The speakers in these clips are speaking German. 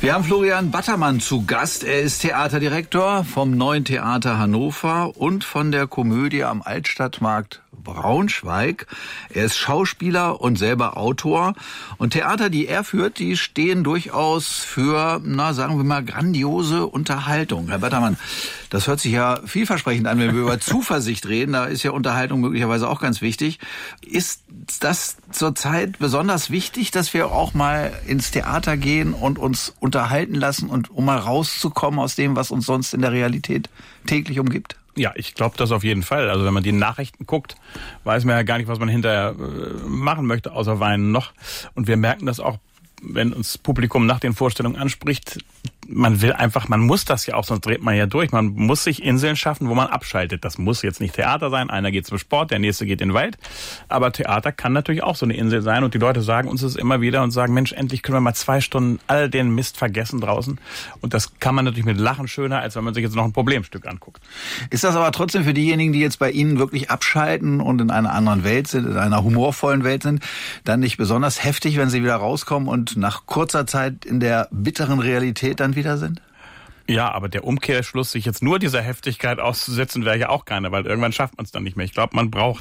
Wir haben Florian Battermann zu Gast. Er ist Theaterdirektor vom Neuen Theater Hannover und von der Komödie am Altstadtmarkt Braunschweig. Er ist Schauspieler und selber Autor. Und Theater, die er führt, die stehen durchaus für, sagen wir mal, grandiose Unterhaltung. Herr Battermann, das hört sich ja vielversprechend an, wenn wir über Zuversicht reden. Da ist ja Unterhaltung möglicherweise auch ganz wichtig. Ist das zurzeit besonders wichtig, dass wir auch mal ins Theater gehen und uns unterhalten lassen und um mal rauszukommen aus dem, was uns sonst in der Realität täglich umgibt? Ja, ich glaube das auf jeden Fall. Also wenn man die Nachrichten guckt, weiß man ja gar nicht, was man hinterher machen möchte, außer weinen noch. Und wir merken das auch, wenn uns Publikum nach den Vorstellungen anspricht. Man muss das ja auch, sonst dreht man ja durch. Man muss sich Inseln schaffen, wo man abschaltet. Das muss jetzt nicht Theater sein. Einer geht zum Sport, der nächste geht in den Wald. Aber Theater kann natürlich auch so eine Insel sein. Und die Leute sagen uns das immer wieder und sagen, Mensch, endlich können wir mal 2 Stunden all den Mist vergessen draußen. Und das kann man natürlich mit Lachen schöner, als wenn man sich jetzt noch ein Problemstück anguckt. Ist das aber trotzdem für diejenigen, die jetzt bei Ihnen wirklich abschalten und in einer anderen Welt sind, in einer humorvollen Welt sind, dann nicht besonders heftig, wenn sie wieder rauskommen und nach kurzer Zeit in der bitteren Realität dann wieder sind? Ja, aber der Umkehrschluss, sich jetzt nur dieser Heftigkeit auszusetzen, wäre ja auch keiner, weil irgendwann schafft man es dann nicht mehr. Ich glaube,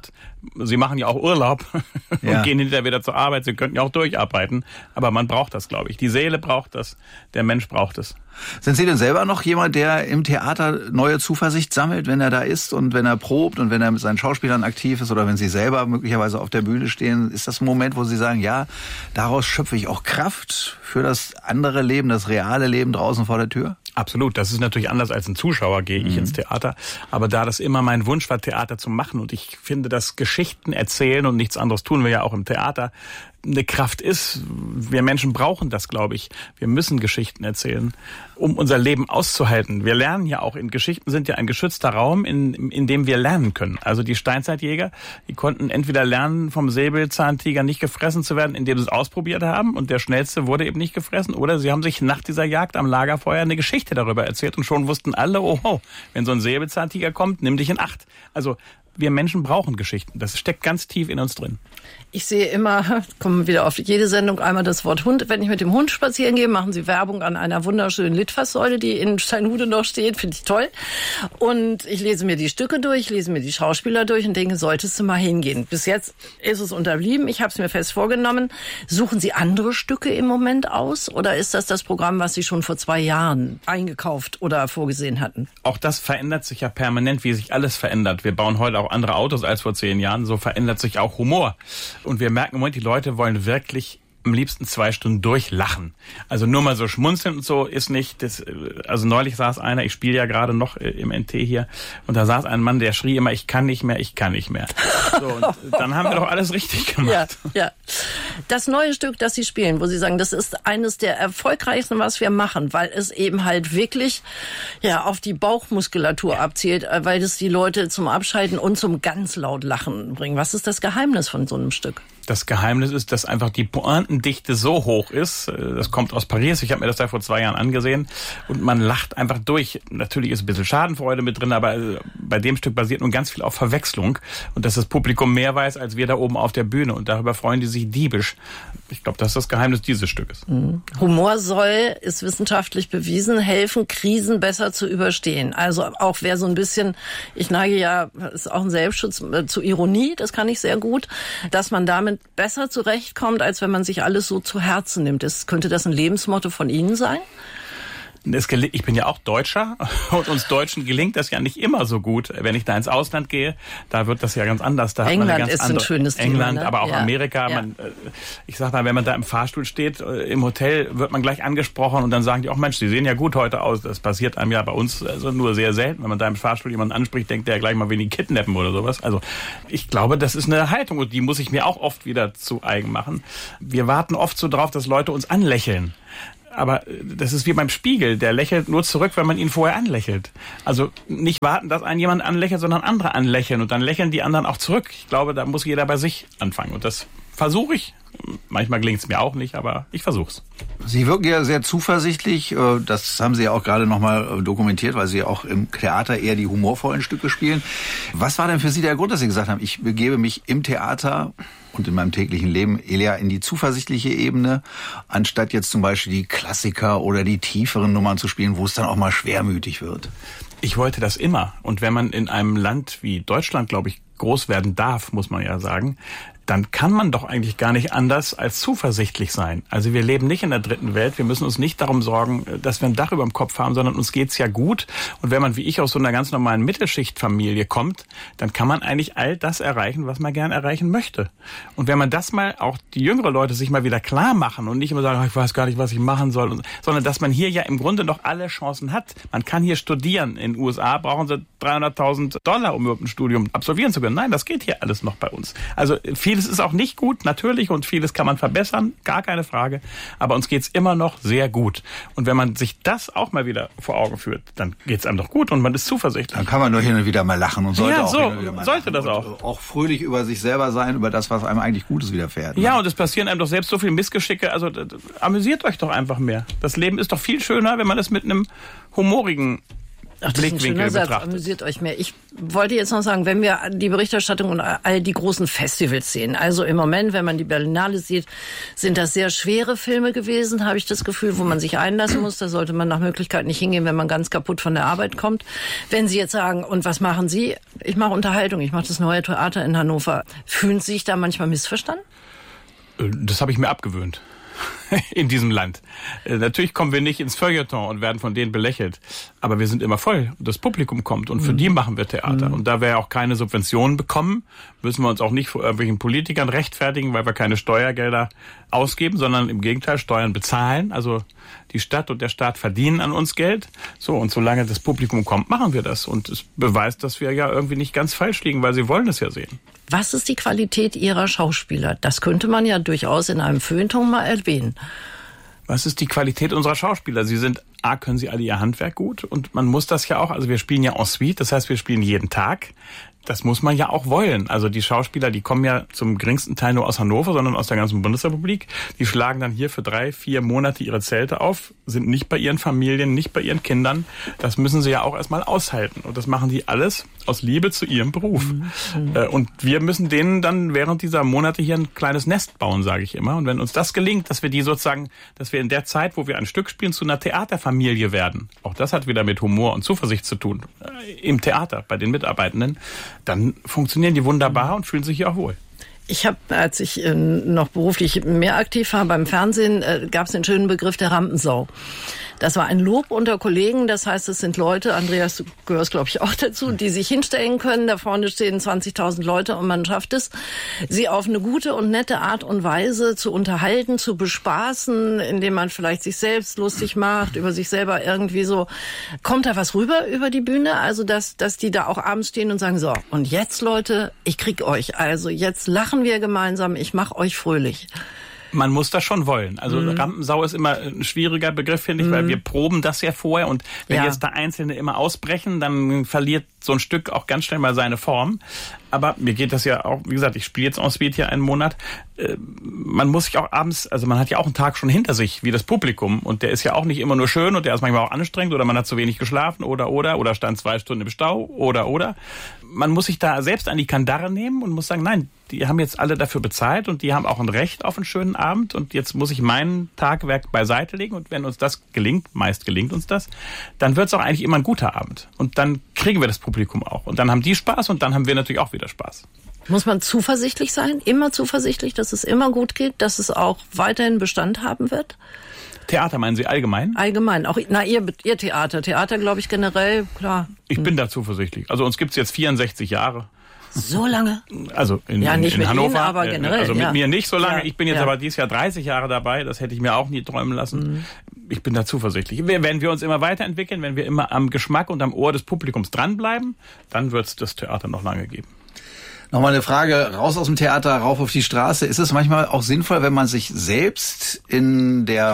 Sie machen ja auch Urlaub und gehen hinterher wieder zur Arbeit. Sie könnten ja auch durcharbeiten, aber man braucht das, glaube ich. Die Seele braucht das, der Mensch braucht es. Sind Sie denn selber noch jemand, der im Theater neue Zuversicht sammelt, wenn er da ist und wenn er probt und wenn er mit seinen Schauspielern aktiv ist oder wenn Sie selber möglicherweise auf der Bühne stehen? Ist das ein Moment, wo Sie sagen, ja, daraus schöpfe ich auch Kraft für das andere Leben, das reale Leben draußen vor der Tür? Absolut. Das ist natürlich anders als ein Zuschauer, gehe ich ins Theater. Aber da das immer mein Wunsch war, Theater zu machen und ich finde, dass Geschichten erzählen und nichts anderes tun wir ja auch im Theater, eine Kraft ist. Wir Menschen brauchen das, glaube ich. Wir müssen Geschichten erzählen, um unser Leben auszuhalten. Wir lernen ja auch, Geschichten sind ja ein geschützter Raum, in dem wir lernen können. Also die Steinzeitjäger, die konnten entweder lernen, vom Säbelzahntiger nicht gefressen zu werden, indem sie es ausprobiert haben und der Schnellste wurde eben nicht gefressen, oder sie haben sich nach dieser Jagd am Lagerfeuer eine Geschichte darüber erzählt und schon wussten alle, oh, wenn so ein Säbelzahntiger kommt, nimm dich in Acht. Also wir Menschen brauchen Geschichten. Das steckt ganz tief in uns drin. Ich sehe immer, kommen wieder auf jede Sendung einmal das Wort Hund. Wenn ich mit dem Hund spazieren gehe, machen Sie Werbung an einer wunderschönen Litfaßsäule, die in Steinhude noch steht. Finde ich toll. Und ich lese mir die Stücke durch, lese mir die Schauspieler durch und denke, solltest du mal hingehen. Bis jetzt ist es unterblieben. Ich habe es mir fest vorgenommen. Suchen Sie andere Stücke im Moment aus? Oder ist das Programm, was Sie schon vor 2 Jahren eingekauft oder vorgesehen hatten? Auch das verändert sich ja permanent, wie sich alles verändert. Wir bauen heute auch andere Autos als vor 10 Jahren. So verändert sich auch Humor. Und wir merken im Moment, die Leute wollen wirklich am liebsten 2 Stunden durchlachen. Also nur mal so schmunzeln und so ist nicht. Also neulich saß einer, ich spiele ja gerade noch im NT hier, und da saß ein Mann, der schrie immer, ich kann nicht mehr, ich kann nicht mehr. So, und dann haben wir doch alles richtig gemacht. Ja. Das neue Stück, das Sie spielen, wo Sie sagen, das ist eines der erfolgreichsten, was wir machen, weil es eben halt wirklich auf die Bauchmuskulatur abzielt, weil es die Leute zum Abschalten und zum ganz laut Lachen bringen. Was ist das Geheimnis von so einem Stück? Das Geheimnis ist, dass einfach die Pointendichte so hoch ist. Das kommt aus Paris. Ich habe mir das da vor 2 Jahren angesehen. Und man lacht einfach durch. Natürlich ist ein bisschen Schadenfreude mit drin, aber bei dem Stück basiert nun ganz viel auf Verwechslung. Und dass das Publikum mehr weiß, als wir da oben auf der Bühne. Und darüber freuen die sich diebisch. Ich glaube, das ist das Geheimnis dieses Stückes. Humor soll, ist wissenschaftlich bewiesen, helfen, Krisen besser zu überstehen. Also auch wer so ein bisschen, ich neige ja, ist auch ein Selbstschutz, zu Ironie, das kann ich sehr gut, dass man damit besser zurechtkommt, als wenn man sich alles so zu Herzen nimmt. Könnte das ein Lebensmotto von Ihnen sein? Ich bin ja auch Deutscher und uns Deutschen gelingt das ja nicht immer so gut. Wenn ich da ins Ausland gehe, da wird das ja ganz anders. Da England hat man ist ein schönes Thema. England, aber auch Amerika. Ja. Ich sag mal, wenn man da im Fahrstuhl steht, im Hotel, wird man gleich angesprochen und dann sagen die auch, Mensch, Sie sehen ja gut heute aus. Das passiert einem ja bei uns also nur sehr selten. Wenn man da im Fahrstuhl jemanden anspricht, denkt der ja gleich mal, wen die kidnappen oder sowas. Also ich glaube, das ist eine Haltung und die muss ich mir auch oft wieder zu eigen machen. Wir warten oft so drauf, dass Leute uns anlächeln. Aber das ist wie beim Spiegel, der lächelt nur zurück, wenn man ihn vorher anlächelt. Also nicht warten, dass einen jemand anlächelt, sondern andere anlächeln und dann lächeln die anderen auch zurück. Ich glaube, da muss jeder bei sich anfangen und das versuche ich. Manchmal gelingt es mir auch nicht, aber ich versuch's. Sie wirken ja sehr zuversichtlich. Das haben Sie ja auch gerade nochmal dokumentiert, weil Sie auch im Theater eher die humorvollen Stücke spielen. Was war denn für Sie der Grund, dass Sie gesagt haben, ich begebe mich im Theater und in meinem täglichen Leben eher in die zuversichtliche Ebene, anstatt jetzt zum Beispiel die Klassiker oder die tieferen Nummern zu spielen, wo es dann auch mal schwermütig wird? Ich wollte das immer. Und wenn man in einem Land wie Deutschland, glaube ich, groß werden darf, muss man ja sagen, dann kann man doch eigentlich gar nicht anders als zuversichtlich sein. Also wir leben nicht in der dritten Welt. Wir müssen uns nicht darum sorgen, dass wir ein Dach über dem Kopf haben, sondern uns geht's ja gut. Und wenn man wie ich aus so einer ganz normalen Mittelschichtfamilie kommt, dann kann man eigentlich all das erreichen, was man gern erreichen möchte. Und wenn man das mal, auch die jüngeren Leute sich mal wieder klar machen und nicht immer sagen, ich weiß gar nicht, was ich machen soll, sondern dass man hier ja im Grunde noch alle Chancen hat. Man kann hier studieren. In den USA brauchen sie $300.000, um überhaupt ein Studium absolvieren zu können. Nein, das geht hier alles noch bei uns. Also vieles ist auch nicht gut, natürlich, und vieles kann man verbessern, gar keine Frage. Aber uns geht's immer noch sehr gut. Und wenn man sich das auch mal wieder vor Augen führt, dann geht's einem doch gut und man ist zuversichtlich. Dann kann man nur hin und wieder mal lachen und sollte auch hin und wieder mal sollte lachen. Das auch. Auch fröhlich über sich selber sein, über das, was einem eigentlich Gutes widerfährt. Ne? Ja, und es passieren einem doch selbst so viele Missgeschicke. Also amüsiert euch doch einfach mehr. Das Leben ist doch viel schöner, wenn man es mit einem humorigen Blickwinkel betrachtet. Amüsiert euch mehr. Ich wollte jetzt noch sagen, wenn wir die Berichterstattung und all die großen Festivals sehen, also im Moment, wenn man die Berlinale sieht, sind das sehr schwere Filme gewesen, habe ich das Gefühl, wo man sich einlassen muss. Da sollte man nach Möglichkeit nicht hingehen, wenn man ganz kaputt von der Arbeit kommt. Wenn Sie jetzt sagen, und was machen Sie? Ich mache Unterhaltung, ich mache das Neue Theater in Hannover. Fühlen Sie sich da manchmal missverstanden? Das habe ich mir abgewöhnt. In diesem Land. Natürlich kommen wir nicht ins Feuilleton und werden von denen belächelt. Aber wir sind immer voll. Das Publikum kommt und für die machen wir Theater. Und da wir auch keine Subventionen bekommen, müssen wir uns auch nicht vor irgendwelchen Politikern rechtfertigen, weil wir keine Steuergelder ausgeben, sondern im Gegenteil Steuern bezahlen. Also die Stadt und der Staat verdienen an uns Geld. So, und solange das Publikum kommt, machen wir das. Und es beweist, dass wir ja irgendwie nicht ganz falsch liegen, weil sie wollen es ja sehen. Was ist die Qualität Ihrer Schauspieler? Das könnte man ja durchaus in einem Feuilleton mal erwähnen. Was ist die Qualität unserer Schauspieler? Können sie alle ihr Handwerk gut? Und man muss das ja auch, also wir spielen ja en suite, das heißt, wir spielen jeden Tag. Das muss man ja auch wollen. Also die Schauspieler, die kommen ja zum geringsten Teil nur aus Hannover, sondern aus der ganzen Bundesrepublik. Die schlagen dann hier für 3-4 Monate ihre Zelte auf, sind nicht bei ihren Familien, nicht bei ihren Kindern. Das müssen sie ja auch erstmal aushalten. Und das machen die alles aus Liebe zu ihrem Beruf. Und wir müssen denen dann während dieser Monate hier ein kleines Nest bauen, sage ich immer. Und wenn uns das gelingt, dass wir die sozusagen, dass wir in der Zeit, wo wir ein Stück spielen, zu einer Theaterfamilie werden. Auch das hat wieder mit Humor und Zuversicht zu tun. Im Theater, bei den Mitarbeitenden. Dann funktionieren die wunderbar und fühlen sich hier auch wohl. Ich habe, als ich noch beruflich mehr aktiv war beim Fernsehen, gab es den schönen Begriff der Rampensau. Das war ein Lob unter Kollegen, das heißt, es sind Leute, Andreas, du gehörst, glaube ich, auch dazu, die sich hinstellen können. Da vorne stehen 20.000 Leute und man schafft es, sie auf eine gute und nette Art und Weise zu unterhalten, zu bespaßen, indem man vielleicht sich selbst lustig macht, über sich selber irgendwie so. Kommt da was rüber über die Bühne? Also, dass die da auch abends stehen und sagen, so, und jetzt, Leute, ich krieg euch. Also, jetzt lachen wir gemeinsam, ich mach euch fröhlich. Man muss das schon wollen. Also Rampensau ist immer ein schwieriger Begriff, finde ich, weil wir proben das ja vorher. Und wenn jetzt da Einzelne immer ausbrechen, dann verliert so ein Stück auch ganz schnell mal seine Form. Aber mir geht das ja auch, wie gesagt, ich spiele jetzt en suite hier einen Monat. Man muss sich auch abends, also man hat ja auch einen Tag schon hinter sich, wie das Publikum. Und der ist ja auch nicht immer nur schön und der ist manchmal auch anstrengend oder man hat zu wenig geschlafen oder stand 2 Stunden im Stau oder. Man muss sich da selbst an die Kandare nehmen und muss sagen, nein, die haben jetzt alle dafür bezahlt und die haben auch ein Recht auf einen schönen Abend und jetzt muss ich mein Tagwerk beiseite legen und wenn uns das gelingt, meist gelingt uns das, dann wird es auch eigentlich immer ein guter Abend. Und dann kriegen wir das Publikum auch. Und dann haben die Spaß und dann haben wir natürlich auch wieder Spaß. Muss man zuversichtlich sein? Immer zuversichtlich, dass es immer gut geht, dass es auch weiterhin Bestand haben wird? Theater meinen Sie allgemein? Allgemein. Auch Ihr Theater. Theater, glaube ich, generell, klar. Ich bin da zuversichtlich. Also uns gibt's jetzt 64 Jahre. So lange? Also in nicht in mit Hannover. Ihnen, aber generell. Also mit mir nicht so lange. Ja. Ich bin jetzt aber dieses Jahr 30 Jahre dabei. Das hätte ich mir auch nie träumen lassen. Ich bin da zuversichtlich. Wenn wir uns immer weiterentwickeln, wenn wir immer am Geschmack und am Ohr des Publikums dranbleiben, dann wird's das Theater noch lange geben. Nochmal eine Frage, raus aus dem Theater, rauf auf die Straße. Ist es manchmal auch sinnvoll, wenn man sich selbst in der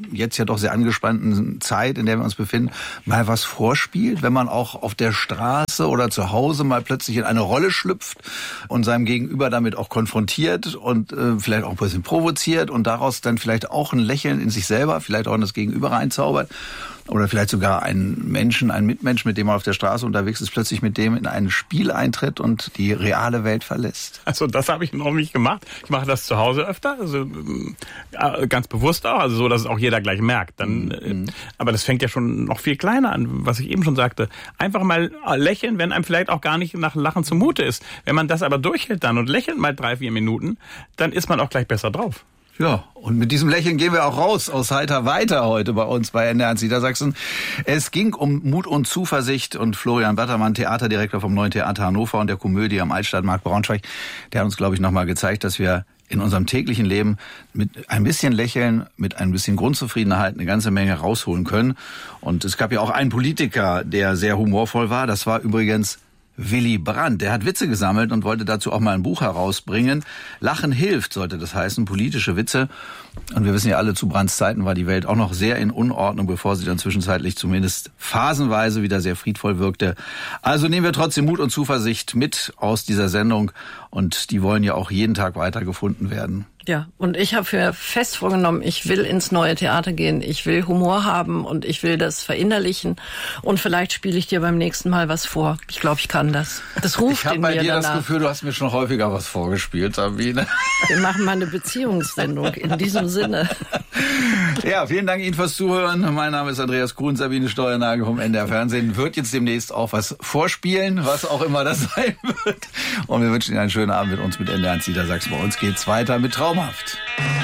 jetzt ja doch sehr angespannten Zeit, in der wir uns befinden, mal was vorspielt, wenn man auch auf der Straße oder zu Hause mal plötzlich in eine Rolle schlüpft und seinem Gegenüber damit auch konfrontiert und vielleicht auch ein bisschen provoziert und daraus dann vielleicht auch ein Lächeln in sich selber, vielleicht auch in das Gegenüber reinzaubert. Oder vielleicht sogar einen Menschen, einen Mitmensch, mit dem man auf der Straße unterwegs ist, plötzlich mit dem in ein Spiel eintritt und die reale Welt verlässt. Also das habe ich noch nicht gemacht. Ich mache das zu Hause öfter, also ganz bewusst auch, also so, dass es auch jeder gleich merkt. Dann, aber das fängt ja schon noch viel kleiner an, was ich eben schon sagte. Einfach mal lächeln, wenn einem vielleicht auch gar nicht nach Lachen zumute ist. Wenn man das aber durchhält dann und lächelt mal 3-4 Minuten, dann ist man auch gleich besser drauf. Ja, und mit diesem Lächeln gehen wir auch raus aus Heiter weiter heute bei uns bei NDR 1 Niedersachsen. Es ging um Mut und Zuversicht und Florian Wattermann, Theaterdirektor vom Neuen Theater Hannover und der Komödie am Altstadtmarkt Braunschweig, der hat uns, glaube ich, nochmal gezeigt, dass wir in unserem täglichen Leben mit ein bisschen Lächeln, mit ein bisschen Grundzufriedenheit eine ganze Menge rausholen können. Und es gab ja auch einen Politiker, der sehr humorvoll war. Das war übrigens Willy Brandt. Der hat Witze gesammelt und wollte dazu auch mal ein Buch herausbringen. Lachen hilft, sollte das heißen, politische Witze. Und wir wissen ja alle, zu Brandts Zeiten war die Welt auch noch sehr in Unordnung, bevor sie dann zwischenzeitlich zumindest phasenweise wieder sehr friedvoll wirkte. Also nehmen wir trotzdem Mut und Zuversicht mit aus dieser Sendung. Und die wollen ja auch jeden Tag weiter gefunden werden. Ja, und ich habe mir fest vorgenommen, ich will ins Neue Theater gehen, ich will Humor haben und ich will das verinnerlichen. Und vielleicht spiele ich dir beim nächsten Mal was vor. Ich glaube, ich kann das. Das ruft in mir danach. Ich habe bei dir das Gefühl, du hast mir schon häufiger was vorgespielt, Sabine. Wir machen mal eine Beziehungssendung in diesem Sinne. Ja, vielen Dank Ihnen fürs Zuhören. Mein Name ist Andreas Kuhn, Sabine Steuernagel vom NDR Fernsehen. Wird jetzt demnächst auch was vorspielen, was auch immer das sein wird. Und wir wünschen Ihnen einen schönen Abend mit uns mit NDR 1 Niedersachsen. Bei uns geht's weiter mit Traumhaft.